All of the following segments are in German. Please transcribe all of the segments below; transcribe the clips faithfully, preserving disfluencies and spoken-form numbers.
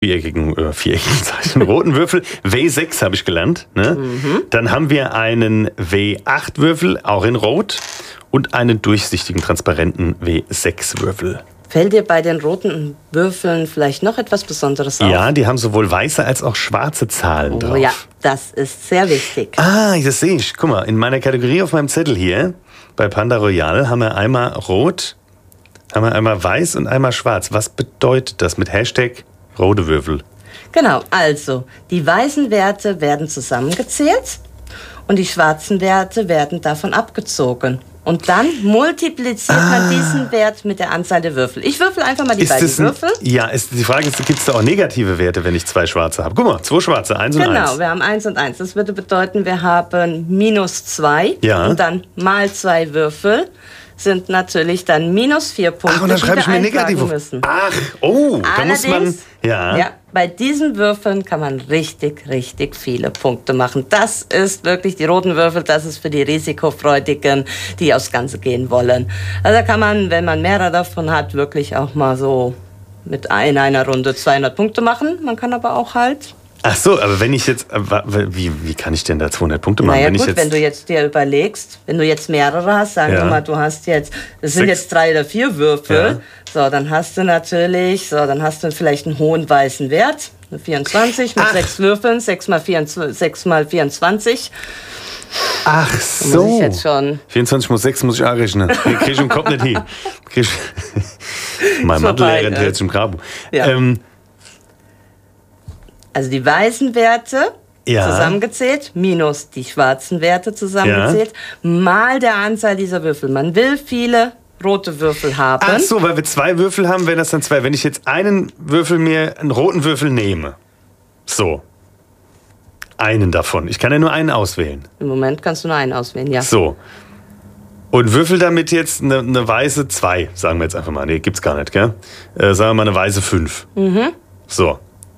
viereckigen, äh, viereckigen Zeichen, roten Würfel. W sechs habe ich gelernt. Ne? Mhm. Dann haben wir einen W acht Würfel, auch in Rot. Und einen durchsichtigen, transparenten W sechs Würfel. Fällt dir bei den roten Würfeln vielleicht noch etwas Besonderes auf? Ja, die haben sowohl weiße als auch schwarze Zahlen oh, drauf. Ja, das ist sehr wichtig. Ah, das sehe ich. Guck mal, in meiner Kategorie auf meinem Zettel hier, bei Panda Royal, haben wir einmal rot, haben wir einmal weiß und einmal schwarz. Was bedeutet das mit Hashtag rote Würfel? Genau, also die weißen Werte werden zusammengezählt und die schwarzen Werte werden davon abgezogen. Und dann multipliziert ah. man diesen Wert mit der Anzahl der Würfel. Ich würfel einfach mal die ist beiden ein, Würfel. Ja, ist, die Frage ist, gibt es da auch negative Werte, wenn ich zwei schwarze habe? Guck mal, zwei schwarze, eins und genau, eins. Genau, wir haben eins und eins. Das würde bedeuten, wir haben minus zwei. Ja. Und dann mal zwei Würfel sind natürlich dann minus vier Punkte. Ach, und dann schreibe ich mir negativ müssen. Ach, oh, da Allerdings, muss man... Ja. ja, bei diesen Würfeln kann man richtig, richtig viele Punkte machen. Das ist wirklich die roten Würfel, das ist für die Risikofreudigen, die aufs Ganze gehen wollen. Also da kann man, wenn man mehrere davon hat, wirklich auch mal so mit in einer Runde zweihundert Punkte machen. Man kann aber auch halt... Ach so, aber wenn ich jetzt, wie, wie kann ich denn da zweihundert Punkte machen? Naja wenn gut, ich jetzt wenn du jetzt dir überlegst, wenn du jetzt mehrere hast, sagen ja. wir mal, du hast jetzt, das sind Sechs. jetzt drei oder vier Würfel, ja. so, dann hast du natürlich, so, dann hast du vielleicht einen hohen weißen Wert, vierundzwanzig mit Ach. sechs Würfeln, sechs mal vierundzwanzig. Ach so. Muss ich jetzt schon vierundzwanzig muss sechs muss ich auch rechnen. Den krieg ich im Kopf nicht hin. Ich mein Mathelehrer rennt jetzt im Grab. Ja. Ähm, Also die weißen Werte ja. zusammengezählt, minus die schwarzen Werte zusammengezählt, ja. mal der Anzahl dieser Würfel. Man will viele rote Würfel haben. Ach so, weil wir zwei Würfel haben, wären das dann zwei. Wenn ich jetzt einen Würfel mir, einen roten Würfel nehme, so, einen davon. Ich kann ja nur einen auswählen. Im Moment kannst du nur einen auswählen, ja. So. Und würfel damit jetzt eine, eine weiße zwei, sagen wir jetzt einfach mal. Nee, gibt's gar nicht, gell? Äh, sagen wir mal eine weiße fünf. Mhm. So.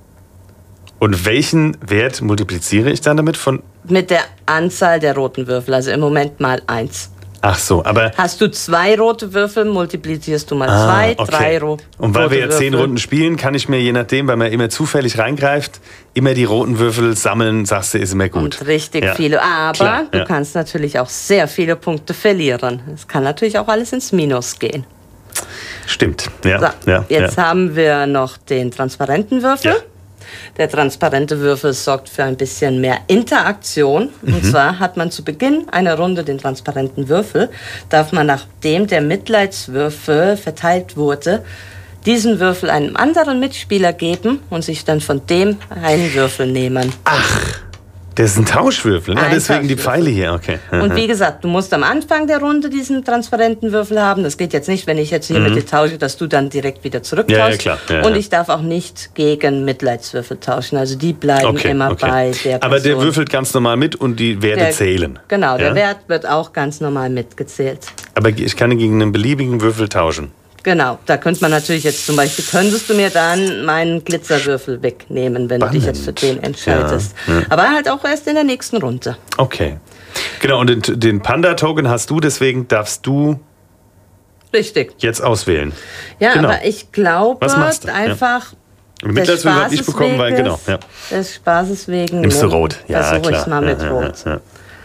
Und welchen Wert multipliziere ich dann damit von? Mit der Anzahl der roten Würfel, also im Moment mal eins. Ach so, aber... Hast du zwei rote Würfel, multiplizierst du mal ah, zwei, okay. drei ro- rote Und weil wir ja Würfel. zehn Runden spielen, kann ich mir je nachdem, weil man immer zufällig reingreift, immer die roten Würfel sammeln, sagst du, ist immer gut. Und richtig ja. viele. Aber Klar, du ja. kannst natürlich auch sehr viele Punkte verlieren. Es kann natürlich auch alles ins Minus gehen. Stimmt, ja. So, ja jetzt ja. haben wir noch den transparenten Würfel. Ja. Der transparente Würfel sorgt für ein bisschen mehr Interaktion. Mhm. Und zwar hat man zu Beginn einer Runde den transparenten Würfel, darf man, nachdem der Mitleidswürfel verteilt wurde, diesen Würfel einem anderen Mitspieler geben und sich dann von dem einen Würfel nehmen. Ach, das ist ein Tauschwürfel, ne? Ein Deswegen die Tauschwürfel. Pfeile hier, okay. Und wie gesagt, du musst am Anfang der Runde diesen transparenten Würfel haben. Das geht jetzt nicht, wenn ich jetzt hier Mhm. mit dir tausche, dass du dann direkt wieder zurücktauschst. Ja, ja, klar. Ja, und ja. ich darf auch nicht gegen Mitleidswürfel tauschen. Also die bleiben okay, immer okay. bei der Person. Aber der würfelt ganz normal mit und die Werte Der- zählen. Genau, der ja? Wert wird auch ganz normal mitgezählt. Aber ich kann gegen einen beliebigen Würfel tauschen. Genau, da könnte man natürlich jetzt zum Beispiel, könntest du mir dann meinen Glitzerwürfel wegnehmen, wenn Spannend. du dich jetzt für den entscheidest. Ja, ja. Aber halt auch erst in der nächsten Runde. Okay. Genau, und den, den Panda-Token hast du, deswegen darfst du Richtig. jetzt auswählen. Ja, Genau. aber ich glaube Was machst du? einfach... Ja. Mitleidswürfel habe ich bekommen, weil, genau. Ja. Des Spaßes wegen. Nimmst du rot? Ja, versuche klar. ich mal mit ja, Rot. Ja, ja.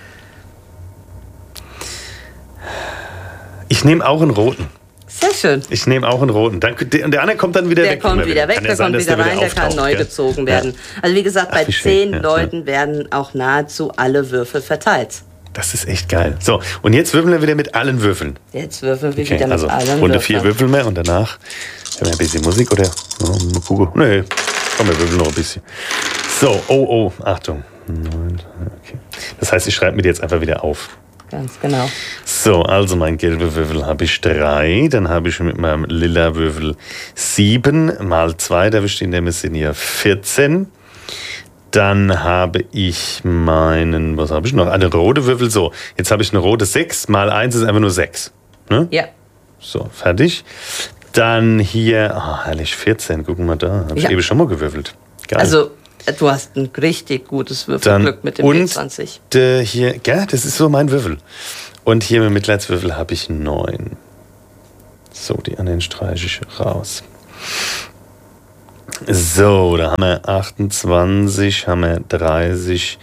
Ich nehme auch einen roten. Sehr schön. Ich nehme auch einen roten. Dann, der, und der andere kommt dann wieder Der weg. kommt wieder weg, Kann ja der sein, kommt dass wieder der rein, der kann auftaucht, neu gell? gezogen Ja. werden. Also wie gesagt, Ach, bei wie schön. zehn Ja, Leuten werden auch nahezu alle Würfel verteilt. Das ist echt geil. So, und jetzt würfeln wir wieder mit allen Würfeln. Jetzt würfeln wir Okay, wieder mit also allen Runde Würfeln. vier Würfel mehr und danach haben wir ein bisschen Musik oder oh, eine Kugel. Nee, komm, wir würfeln noch ein bisschen. So, oh, oh, Achtung. Okay. Das heißt, ich schreibe mir die jetzt einfach wieder auf. Ganz genau. So, also mein gelber Würfel habe ich drei. Dann habe ich mit meinem lila Würfel sieben mal zwei. Da stehen der sind hier vierzehn. Dann habe ich meinen, was habe ich noch? Eine rote Würfel. So, jetzt habe ich eine rote sechs. Mal eins ist einfach nur sechs. Ne? Ja. So, fertig. Dann hier, ah, herrlich, vierzehn. Gucken wir da. Habe ich Ja. eben schon mal gewürfelt. Geil. Also, du hast ein richtig gutes Würfelglück Dann, mit dem und B zwanzig. äh, hier, ja, das ist so mein Würfel. Und hier mit Mitleidswürfel habe ich neun. So, die anderen streiche ich raus. So, da haben wir achtundzwanzig, haben wir dreißig,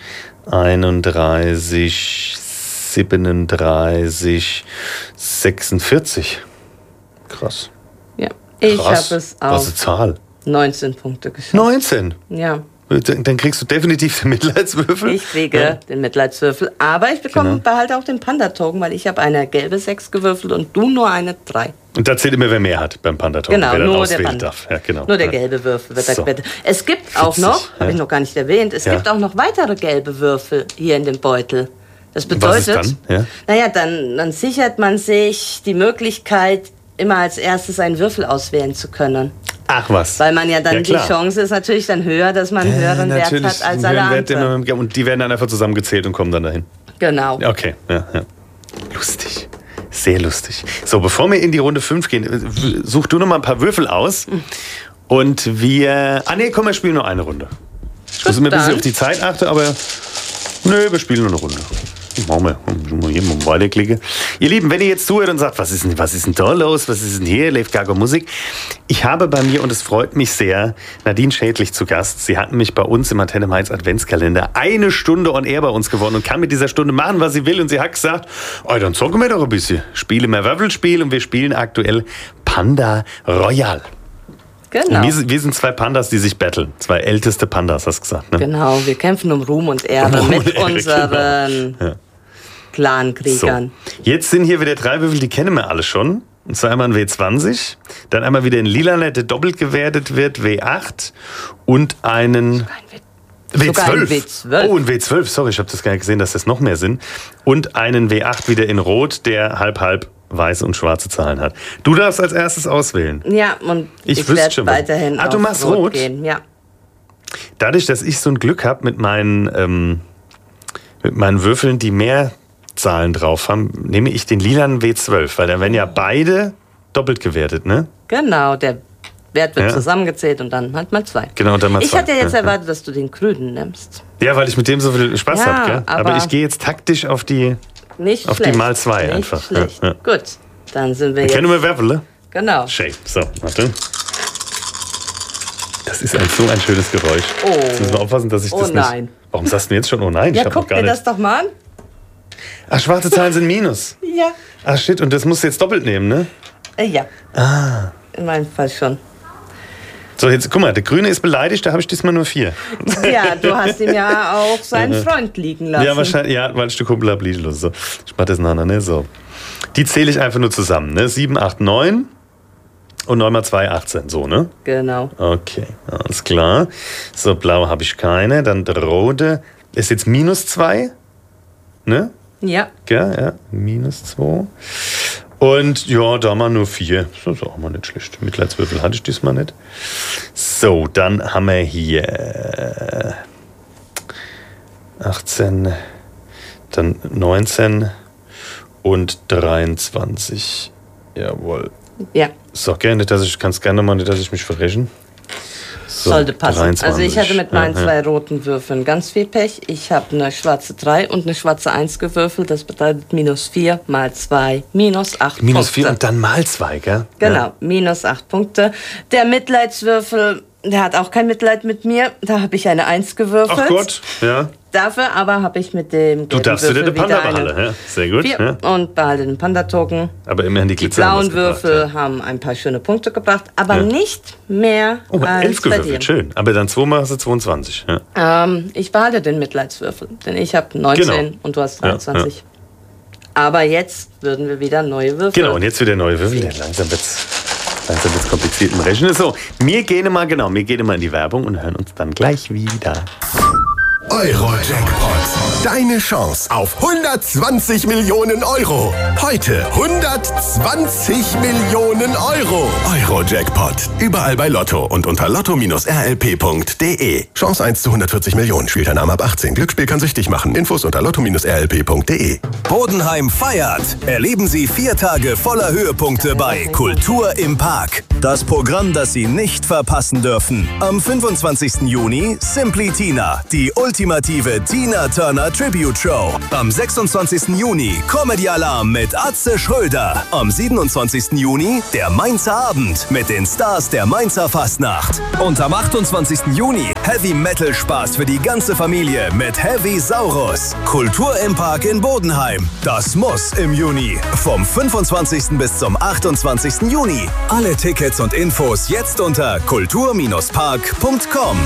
einunddreißig, siebenunddreißig, sechsundvierzig. Krass. Ja, ich habe Krass. es Was auf eine Zahl. neunzehn Punkte geschafft. neunzehn? Ja. Dann dann kriegst du definitiv den Mitleidswürfel. Ich kriege Ja. den Mitleidswürfel, aber ich bekomme Genau. behalte auch den Panda-Token, weil ich habe eine gelbe sechs gewürfelt und du nur eine drei. Und da zählt immer, wer mehr hat beim Panda-Token, Genau, wer dann nur der auswählen Panda. darf. Ja, genau. Nur der Ja. gelbe Würfel wird da So. gewettet. Es gibt auch noch, Witzig, habe ja. ich noch gar nicht erwähnt, es Ja. gibt auch noch weitere gelbe Würfel hier in dem Beutel. Das Was bedeutet, ist dann? Ja. naja, dann, dann sichert man sich die Möglichkeit, immer als erstes einen Würfel auswählen zu können. Ach was. Weil man ja dann, Ja, die klar. Chance ist natürlich dann höher, dass man einen höheren Wert natürlich, hat als einen alle höheren Wert, den anderen. man- Und die werden dann einfach zusammengezählt und kommen dann dahin. Genau. Okay, ja, ja. Lustig. Sehr lustig. So, bevor wir in die Runde fünf gehen, w- such du noch mal ein paar Würfel aus. Und wir. Ah, nee, komm, wir spielen nur eine Runde. Ich muss immer ein bisschen dann. auf die Zeit achten, aber. Nö, wir spielen nur eine Runde. Machen wir. Mal hier mal weiterklicken. Ihr Lieben, wenn ihr jetzt zuhört und sagt, was ist denn, was ist denn da los? Was ist denn hier? Läuft gar keine Musik. Ich habe bei mir, und es freut mich sehr, Nadine Schädlich zu Gast. Sie hat nämlich bei uns im Antenne Mainz Adventskalender eine Stunde on air bei uns gewonnen und kann mit dieser Stunde machen, was sie will. Und sie hat gesagt, oh, dann zocken wir doch ein bisschen. Spielen wir Würfelspiel und wir spielen aktuell Panda Royal. Genau. Und wir, sind- wir sind zwei Pandas, die sich battlen. Zwei älteste Pandas, hast du gesagt. Ne? Genau, wir kämpfen um Ruhm und Ehre Um Ruhm mit und Ehre, unseren genau. Ja. Clankriegern. So. Jetzt sind hier wieder drei Würfel, die kennen wir alle schon. Und zwar einmal ein W zwanzig, dann einmal wieder ein Lila, der doppelt gewertet wird, W acht und einen Sogar ein W zwölf. W zwölf. Oh, ein W zwölf, sorry, ich habe das gar nicht gesehen, dass das noch mehr sind. Und einen W acht wieder in Rot, der halb-halb weiße und schwarze Zahlen hat. Du darfst als erstes auswählen. Ja, und Ich ich, wüsste werde schon was. weiterhin Ah, du auf machst Rot, Rot? gehen. Ja. Dadurch, dass ich so ein Glück habe mit meinen, ähm, mit meinen Würfeln, die mehr Zahlen drauf haben, nehme ich den lilanen W zwölf, weil dann werden ja beide doppelt gewertet, ne? Genau, der Wert wird Ja. zusammengezählt und dann halt mal zwei. Genau, und dann mal ich zwei. hatte jetzt Ja, ja. erwartet, dass du den grünen nimmst. Ja, weil ich mit dem so viel Spaß Ja, habe, gell? Aber, aber ich gehe jetzt taktisch auf die. Nicht Auf die schlecht. mal zwei Nicht einfach. Schlecht. Ja, ja. Gut, dann sind wir jetzt. Kennen wir Würfel? Genau. Schön. So, warte. Das ist ein, so ein schönes Geräusch. Oh. Jetzt müssen wir aufpassen, dass ich Oh das nein. nicht. Warum sagst du mir jetzt schon, oh nein? Ich Ja, hab noch guck gar dir das nicht. doch mal an. Ach, schwarze Zahlen sind Minus. Ja. Ach, shit, und das musst du jetzt doppelt nehmen, ne? Äh, ja. Ah. In meinem Fall schon. So, jetzt guck mal, der Grüne ist beleidigt, da habe ich diesmal nur vier. Ja, du hast ihm ja auch seinen Freund liegen lassen. Ja, wahrscheinlich, ja, weil ich die Kumpel habe liegen lassen. So. Ich mach das nachher, ne? So. Die zähle ich einfach nur zusammen, ne? sieben, acht, neun und neun mal zwei, achtzehn, so, ne? Genau. Okay, alles klar. So, blau habe ich keine. Dann der rote ist jetzt minus zwei, ne? Ja. Ja, ja, minus zwei. Und ja, da mal nur vier. Das ist auch mal nicht schlecht. Mitleidswürfel hatte ich diesmal nicht. So, dann haben wir hier achtzehn, dann neunzehn und dreiundzwanzig. Jawohl. Ja, So, gerne, nicht, dass ich kann es gerne mal, nicht, dass ich mich verrechne. So, sollte passen. dreiundzwanzig. Also ich hatte mit meinen ja, zwei ja. roten Würfeln ganz viel Pech. Ich habe eine schwarze drei und eine schwarze eins gewürfelt. Das bedeutet minus vier mal zwei, minus acht Minus Punkte. vier und dann mal zwei, gell? Genau, Ja. minus acht Punkte. Der Mitleidswürfel, der hat auch kein Mitleid mit mir. Da habe ich eine eins gewürfelt. Ach Gott, ja. Dafür aber habe ich mit dem Du gelben darfst wieder Würfel den Panda eine behalten, ja. Sehr gut. vier Ja. und behalte den Panda-Token. Aber immerhin die Die Glitzer haben blauen was gebracht, Würfel ja. haben ein paar schöne Punkte gebracht, aber Ja. nicht mehr Oh, als elf bei dir. gewürfelt, schön. Aber dann zweimal hast du zweiundzwanzig. Ja. Ähm, ich behalte den Mitleidswürfel, denn ich habe neunzehn Genau. und du hast Ja, dreiundzwanzig. Aber jetzt würden wir wieder neue Würfel. Genau, und jetzt wieder neue Würfel. Ja, langsam wird's, langsam wird's kompliziert im Rechnen. So, wir gehen mal, genau, wir gehen mal in die Werbung und hören uns dann gleich wieder. Euro-Jackpot. Deine Chance auf hundertzwanzig Millionen Euro. Heute hundertzwanzig Millionen Euro. Euro-Jackpot. Überall bei Lotto und unter lotto Bindestrich r l p punkt d e. Chance eins zu hundertvierzig Millionen. Spielt ein Arm ab achtzehn. Glücksspiel kann süchtig machen. Infos unter lotto Bindestrich r l p punkt d e. Bodenheim feiert. Erleben Sie vier Tage voller Höhepunkte bei Kultur im Park. Das Programm, das Sie nicht verpassen dürfen. Am fünfundzwanzigsten Juni Simply Tina, die ultimative Tina Turner Tribute Show. Am sechsundzwanzigsten Juni Comedy Alarm mit Atze Schröder. Am siebenundzwanzigsten Juni der Mainzer Abend mit den Stars der Mainzer Fastnacht. Und am achtundzwanzigsten Juni Heavy Metal Spaß für die ganze Familie mit Heavy Saurus. Kultur im Park in Bodenheim. Das muss im Juni. Vom fünfundzwanzigsten bis zum achtundzwanzigsten Juni. Alle Tickets und Infos jetzt unter kultur park punkt com.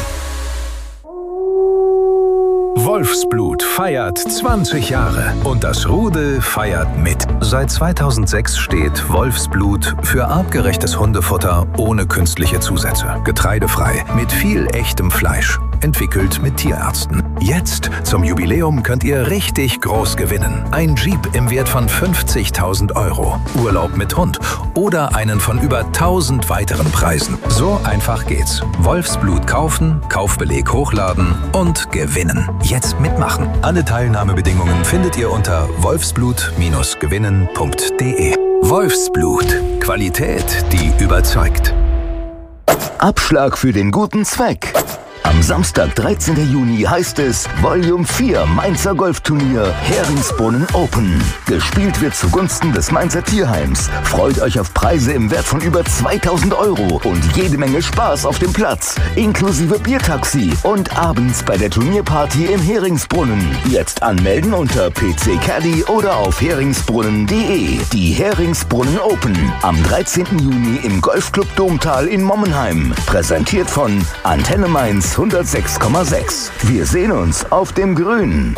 Wolfsblut feiert zwanzig Jahre und das Rudel feiert mit. Seit zweitausendsechs steht Wolfsblut für artgerechtes Hundefutter ohne künstliche Zusätze. Getreidefrei, mit viel echtem Fleisch. Entwickelt mit Tierärzten. Jetzt zum Jubiläum könnt ihr richtig groß gewinnen. Ein Jeep im Wert von fünfzigtausend Euro. Urlaub mit Hund oder einen von über tausend weiteren Preisen. So einfach geht's. Wolfsblut kaufen, Kaufbeleg hochladen und gewinnen. Jetzt mitmachen. Alle Teilnahmebedingungen findet ihr unter wolfsblut gewinnen punkt de. Wolfsblut. Qualität, die überzeugt. Abschlag für den guten Zweck. Am Samstag, dreizehnten Juni heißt es Volume vier Mainzer Golfturnier Heringsbrunn Open. Gespielt wird zugunsten des Mainzer Tierheims. Freut euch auf Preise im Wert von über zweitausend Euro und jede Menge Spaß auf dem Platz, inklusive Biertaxi und abends bei der Turnierparty im Heringsbrunnen. Jetzt anmelden unter P C Caddy oder auf heringsbrunnen punkt de. Die Heringsbrunn Open am dreizehnten Juni im Golfclub Domtal in Mommenheim. Präsentiert von Antenne Mainz hundertsechs Komma sechs. Wir sehen uns auf dem Grün.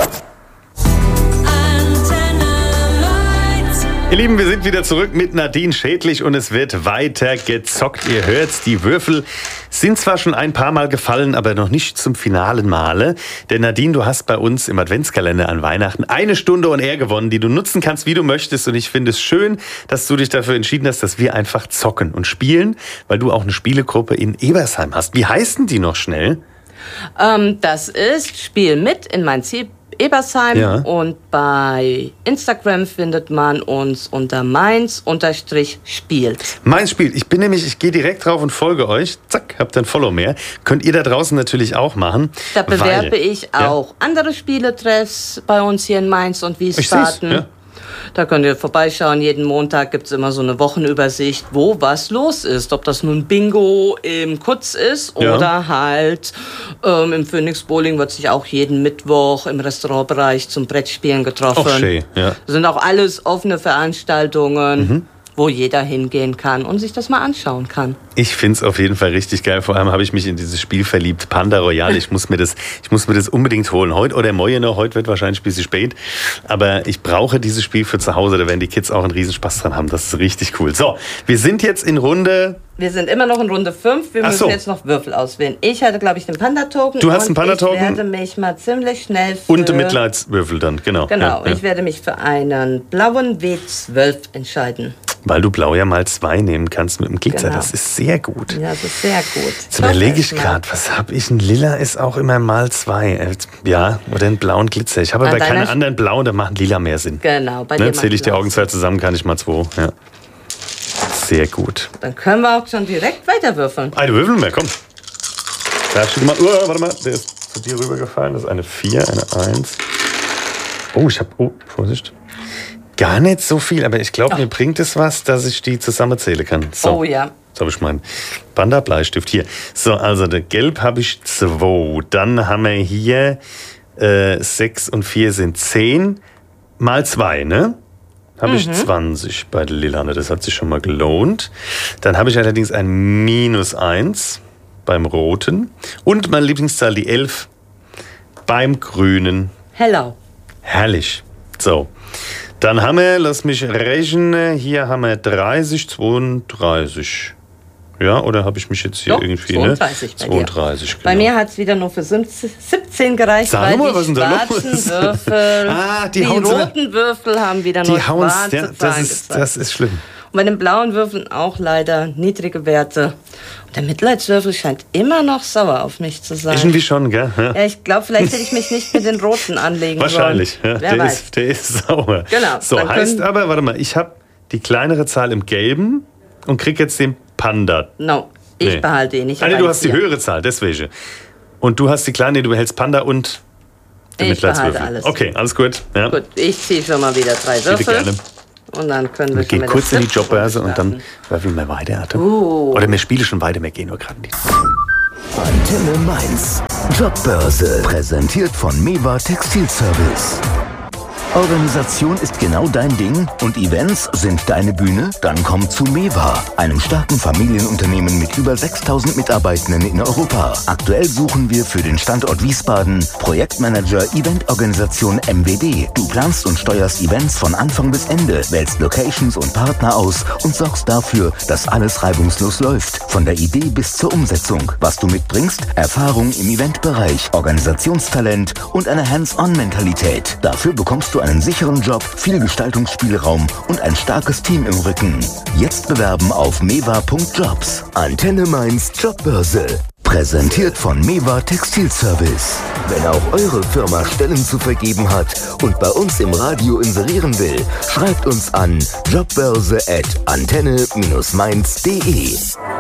Ihr Lieben, wir sind wieder zurück mit Nadine Schädlich und es wird weiter gezockt. Ihr hört's, die Würfel sind zwar schon ein paar Mal gefallen, aber noch nicht zum finalen Male. Denn Nadine, du hast bei uns im Adventskalender an Weihnachten eine Stunde on Air gewonnen, die du nutzen kannst, wie du möchtest. Und ich finde es schön, dass du dich dafür entschieden hast, dass wir einfach zocken und spielen, weil du auch eine Spielegruppe in Ebersheim hast. Wie heißen die noch schnell? Ähm, das ist Spiel mit in mein Ziel. Ebersheim, ja. Und bei Instagram findet man uns unter Mainz-Spielt. Mainz spielt. Ich bin nämlich, ich gehe direkt drauf und folge euch. Zack, habt ein Follow mehr. Könnt ihr da draußen natürlich auch machen. Da bewerbe weil, ich auch ja. andere Spieletreffs bei uns hier in Mainz und Wiesbaden. Ja. Da könnt ihr vorbeischauen. Jeden Montag gibt es immer so eine Wochenübersicht, wo was los ist. Ob das nun Bingo im Kutz ist ja. oder halt ähm, im Phoenix Bowling wird sich auch jeden Mittwoch im Restaurantbereich zum Brettspielen getroffen. Auch schön, ja. Das sind auch alles offene Veranstaltungen. Mhm. Wo jeder hingehen kann und sich das mal anschauen kann. Ich finde es auf jeden Fall richtig geil. Vor allem habe ich mich in dieses Spiel verliebt. Panda Royal. Ich muss mir das, ich muss mir das unbedingt holen. Heute oder morgen noch. Heute wird wahrscheinlich ein bisschen spät. Aber ich brauche dieses Spiel für zu Hause. Da werden die Kids auch einen Riesenspaß dran haben. Das ist richtig cool. So, wir sind jetzt in Runde... Wir sind immer noch in Runde fünf. Wir Ach müssen so. jetzt noch Würfel auswählen. Ich hatte, glaube ich, den Panda-Token. Du hast einen Panda-Token. Ich werde mich mal ziemlich schnell für... Und Mitleidswürfel dann, genau. Genau. Ja, ja. Ich werde mich für einen blauen W zwölf entscheiden. Weil du blau ja mal zwei nehmen kannst mit dem Glitzer. Genau. Das ist sehr gut. Ja, das ist sehr gut. Jetzt überlege ich gerade, was habe ich? Ein Lila ist auch immer mal zwei. Ja, oder einen blauen Glitzer. Ich habe aber keine anderen blauen, da machen Lila mehr Sinn. Genau. Bei ne, zähle ich die Augenzahl zusammen, kann ich mal zwei. Ja. Sehr gut. Dann können wir auch schon direkt weiterwürfeln. Eine Würfel mehr, komm. Da steht mal, oh, warte mal, der ist zu dir rübergefallen. Das ist eine vier, eine eins. Oh, ich habe, oh, Vorsicht. Gar nicht so viel, aber ich glaube, mir bringt es was, dass ich die zusammenzählen kann. So. Oh ja. Jetzt habe ich meinen Panda-Bleistift hier. So, also der Gelb habe ich zwei. Dann haben wir hier äh, sechs und vier sind zehn. Mal zwei, ne? Habe mhm. ich zwanzig bei der Lilane. Das hat sich schon mal gelohnt. Dann habe ich allerdings ein Minus eins beim Roten. Und meine Lieblingszahl, die elf, beim Grünen. Hello. Herrlich. So. Dann haben wir, lass mich rechnen, hier haben wir dreißig, zweiunddreißig. Ja, oder habe ich mich jetzt hier Doch, irgendwie... zweiunddreißig ne? bei zweiunddreißig, dir. genau. Bei mir hat es wieder nur für siebzehn gereicht, Sag weil mal, die was denn da schwarzen los? Würfel, ah, die die hauen roten Würfel haben wieder nur die hauen, schwarze ja, Zahlen das ist, gezeigt. das ist schlimm. Und bei den blauen Würfeln auch leider niedrige Werte. Und der Mitleidswürfel scheint immer noch sauer auf mich zu sein. Irgendwie schon, gell? Ja, ja ich glaube, vielleicht hätte ich mich nicht mit den roten anlegen Wahrscheinlich, sollen. ja, der, ist, der ist sauer. Genau. So, heißt aber, warte mal, ich habe die kleinere Zahl im Gelben und kriege jetzt den Panda. No, ich Nee. behalte ihn. Ich Ah, nee, habe du einen hast die Tier. höhere Zahl, deswegen. Und du hast die kleine, nee, du behältst Panda und den Ich behalte Mitleidswürfel. alles. Okay, alles gut. Ja. Gut, ich ziehe schon mal wieder drei Bitte Würfel. gerne. Und dann können wir Wir schon gehen mit kurz der in die siebten Jobbörse Runde und dann starten. würfeln wir weiter. Atem. Uh. Oder wir spielen schon weiter, wir gehen nur gerade in die... Antenne Mainz. Jobbörse. Präsentiert von Mewa Textilservice. Organisation ist genau dein Ding und Events sind deine Bühne? Dann komm zu Mewa, einem starken Familienunternehmen mit über sechstausend Mitarbeitenden in Europa. Aktuell suchen wir für den Standort Wiesbaden Projektmanager Eventorganisation M W D. Du planst und steuerst Events von Anfang bis Ende, wählst Locations und Partner aus und sorgst dafür, dass alles reibungslos läuft. Von der Idee bis zur Umsetzung. Was du mitbringst? Erfahrung im Eventbereich, Organisationstalent und eine Hands-on-Mentalität. Dafür bekommst du einen sicheren Job, viel Gestaltungsspielraum und ein starkes Team im Rücken. Jetzt bewerben auf mewa punkt jobs. Antenne Mainz Jobbörse. Präsentiert von Mewa Textilservice. Wenn auch eure Firma Stellen zu vergeben hat und bei uns im Radio inserieren will, schreibt uns an jobbörse at antenne mainz punkt de.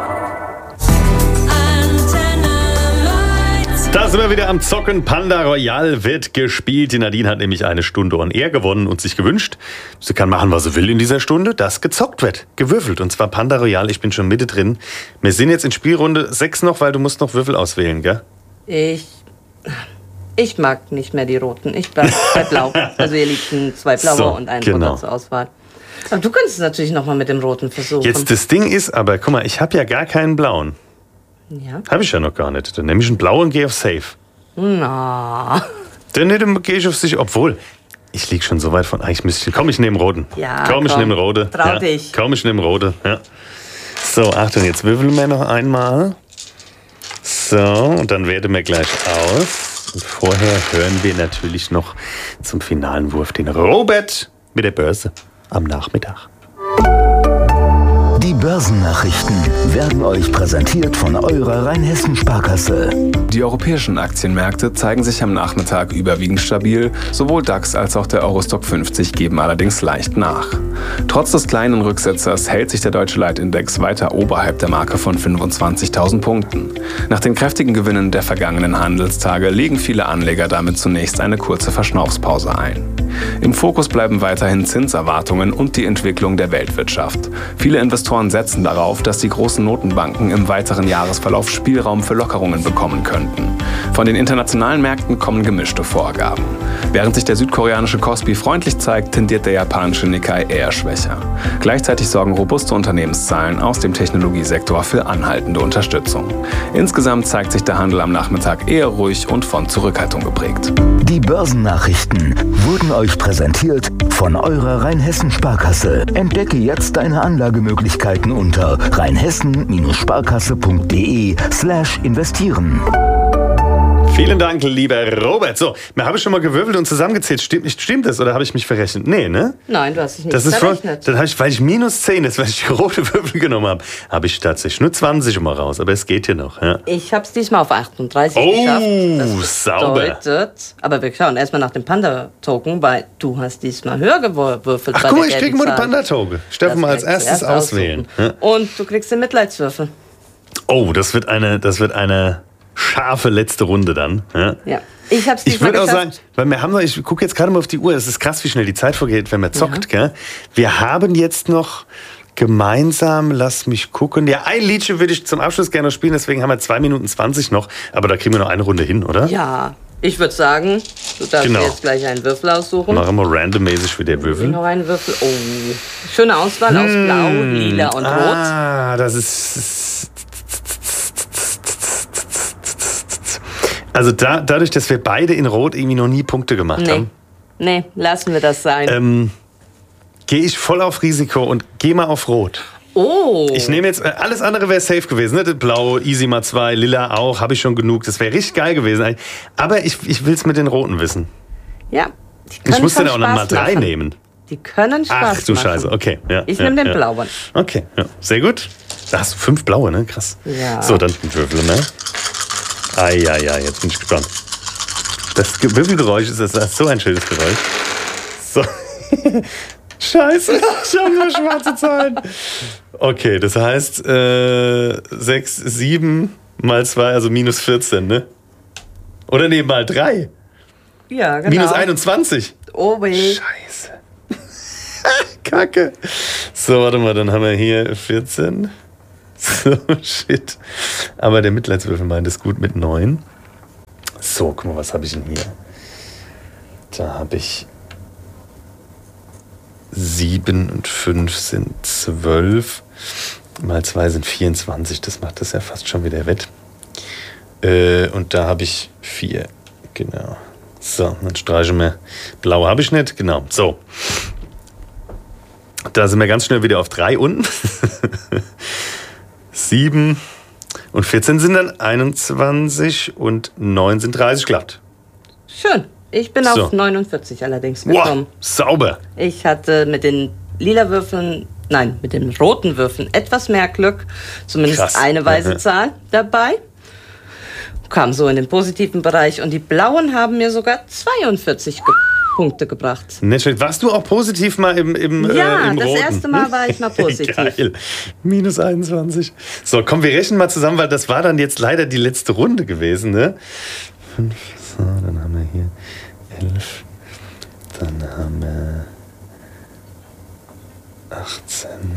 Da sind wir wieder am Zocken. Panda Royal wird gespielt. Die Nadine hat nämlich eine Stunde on Air gewonnen und sich gewünscht, sie kann machen, was sie will in dieser Stunde, dass gezockt wird. Gewürfelt. Und zwar Panda Royal. Ich bin schon mittendrin. Wir sind jetzt in Spielrunde sechs noch, weil du musst noch Würfel auswählen, gell? Ich, ich mag nicht mehr die roten. Ich bleib bei blau. Also hier liegen zwei blaue So, und ein genau. roter zur Auswahl. Aber du könntest es natürlich noch mal mit dem roten versuchen. Jetzt das Ding ist aber, guck mal, ich habe ja gar keinen blauen. Ja. Habe ich ja noch gar nicht. Dann nehme ich einen blauen und gehe auf Safe. Na. Dann nee, dann gehe ich auf sich. Obwohl, ich liege schon so weit von. Eigentlich müsste ich. Komm, ich nehme roten. Ja, komm, ich komm. nehme rote. Trau ja. dich. Komm, ich nehme rote. Ja. So, Achtung, jetzt würfeln wir noch einmal. So, und dann werten wir gleich aus. Und vorher hören wir natürlich noch zum finalen Wurf den Robert mit der Börse am Nachmittag. Die Börsennachrichten werden euch präsentiert von eurer Rheinhessen-Sparkasse. Die europäischen Aktienmärkte zeigen sich am Nachmittag überwiegend stabil. Sowohl DAX als auch der Eurostock fünfzig geben allerdings leicht nach. Trotz des kleinen Rücksetzers hält sich der deutsche Leitindex weiter oberhalb der Marke von fünfundzwanzigtausend Punkten. Nach den kräftigen Gewinnen der vergangenen Handelstage legen viele Anleger damit zunächst eine kurze Verschnaufspause ein. Im Fokus bleiben weiterhin Zinserwartungen und die Entwicklung der Weltwirtschaft. Viele Investoren setzen darauf, dass die großen Notenbanken im weiteren Jahresverlauf Spielraum für Lockerungen bekommen könnten. Von den internationalen Märkten kommen gemischte Vorgaben. Während sich der südkoreanische Kospi freundlich zeigt, tendiert der japanische Nikkei eher schwächer. Gleichzeitig sorgen robuste Unternehmenszahlen aus dem Technologiesektor für anhaltende Unterstützung. Insgesamt zeigt sich der Handel am Nachmittag eher ruhig und von Zurückhaltung geprägt. Die Börsennachrichten wurden euch präsentiert von eurer Rheinhessen-Sparkasse. Entdecke jetzt deine Anlagemöglichkeiten unter rheinhessen Sparkasse punkt de slash investieren. Vielen Dank, lieber Robert. So, mir habe ich schon mal gewürfelt und zusammengezählt. Stimmt, nicht, stimmt das oder habe ich mich verrechnet? Nee, ne? Nein, du hast dich nicht Das ist voll, verrechnet. dann habe ich, weil ich minus zehn ist, weil ich die rote Würfel genommen habe, habe ich tatsächlich nur zwanzig immer raus. Aber es geht hier noch. Ja. Ich habe es diesmal auf achtunddreißig Oh, geschafft. Das sauber. bedeutet, aber wir schauen erstmal nach dem Panda-Token, weil du hast diesmal höher gewürfelt. Ach, bei guck mal, der ich kriege gelben mal eine Zahl. Panda-Toge. Steffen Das mal als kannst du erstes erst auswählen. aussuchen. Ja. Und du kriegst den Mitleidswürfel. Oh, das wird eine, das wird eine scharfe letzte Runde dann. Ja. Ja. Ich hab's Ich diesmal würde auch geschafft. sagen, weil wir haben noch, ich gucke jetzt gerade mal auf die Uhr, es ist krass, wie schnell die Zeit vergeht, wenn man zockt. Gell? Wir haben jetzt noch gemeinsam, lass mich gucken, ja, ein Liedchen würde ich zum Abschluss gerne noch spielen, deswegen haben wir zwei Minuten zwanzig noch, aber da kriegen wir noch eine Runde hin, oder? Ja, ich würde sagen, du darfst Genau. dir jetzt gleich einen Würfel aussuchen. Machen wir randommäßig für der Würfel. Noch einen Würfel. Oh, schöne Auswahl aus Blau, Lila und Rot. Ah, das ist... Also da, dadurch, dass wir beide in Rot irgendwie noch nie Punkte gemacht Nee. haben, Nee, lassen wir das sein. ähm, gehe ich voll auf Risiko und gehe mal auf Rot. oh. Ich nehme jetzt, äh, alles andere wäre safe gewesen. Ne? Blau, easy mal zwei, lila auch, habe ich schon genug. Das wäre richtig geil gewesen. eigentlich. Aber ich, ich will es mit den Roten wissen. Ja. die können Ich muss schon dann auch noch mal Spaß drei machen. nehmen. Die können Spaß Ach du machen. Scheiße, okay. Ja, Ich ja, nehme den ja. blauen. Okay, ja. Sehr gut. Da hast du fünf blaue, ne? Krass. Ja. So, dann Würfel, ne? Eieiei, jetzt bin ich gespannt. Das Würfelgeräusch ist, das ist so ein schönes Geräusch. So. Scheiße, ich habe nur schwarze Zahlen. Okay, das heißt äh, sechs, sieben mal zwei, also minus vierzehn, ne? Oder nee, mal drei. Ja, genau. Minus einundzwanzig. Oh weh. Scheiße. Kacke. So, warte mal, dann haben wir hier vierzehn. So, shit. Aber der Mitleidswürfel meint es gut mit neun. So, guck mal, was habe ich denn hier? Da habe ich sieben und fünf sind zwölf. Mal zwei sind vierundzwanzig. Das macht das ja fast schon wieder wett. Äh, und da habe ich vier. Genau. So, dann streichen wir. Blau habe ich nicht. Genau. So. Da sind wir ganz schnell wieder auf drei unten. sieben und vierzehn sind dann einundzwanzig und neun sind dreißig glatt. Schön. Ich bin So. auf neunundvierzig allerdings gekommen. Wow, sauber. Ich hatte mit den lila Würfeln, nein, mit den roten Würfeln etwas mehr Glück. Zumindest Krass. eine weiße Ja. Zahl dabei. Kam so in den positiven Bereich. Und die blauen haben mir sogar zweiundvierzig ge Punkte gebracht. Nicht schlecht. Warst du auch positiv mal im, im, Ja, äh, im das Roten? erste Mal war ich mal positiv. Geil. Minus einundzwanzig. So, komm, wir rechnen mal zusammen, weil das war dann jetzt leider die letzte Runde gewesen. Ne? Fünf, so, dann haben wir hier elf. Dann haben wir achtzehn.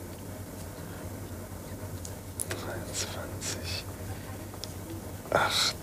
dreiundzwanzig. acht.